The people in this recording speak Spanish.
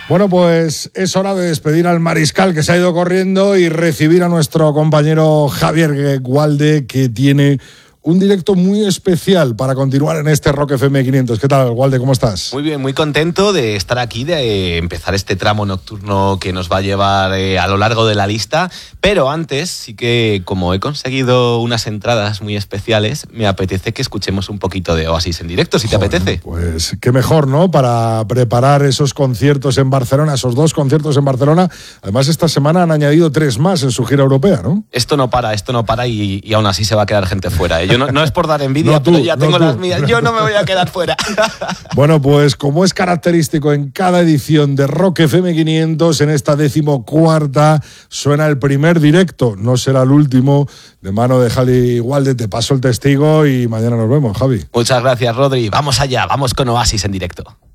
Bueno, pues es hora de despedir al mariscal que se ha ido corriendo y recibir a nuestro compañero Javier Gualde, que tiene un directo muy especial para continuar en este Rock FM 500. ¿Qué tal, Gualde? ¿Cómo estás? Muy bien, muy contento de estar aquí, de empezar este tramo nocturno que nos va a llevar a lo largo de la lista. Pero antes, sí que como he conseguido unas entradas muy especiales, me apetece que escuchemos un poquito de Oasis en directo, si te apetece. Pues qué mejor, ¿no? Para preparar esos conciertos en Barcelona, esos 2 conciertos en Barcelona. Además, esta semana han añadido 3 más en su gira europea, ¿no? Esto no para y aún así se va a quedar gente fuera. Yo no es por dar envidia, pero ya tengo las mías. Yo no me voy a quedar fuera. Bueno, pues como es característico en cada edición de Rock FM 500, en esta 14ª suena el primer directo. No será el último, de mano de Javi Gualde. Te paso el testigo y mañana nos vemos, Javi. Muchas gracias, Rodri. Vamos allá, vamos con Oasis en directo.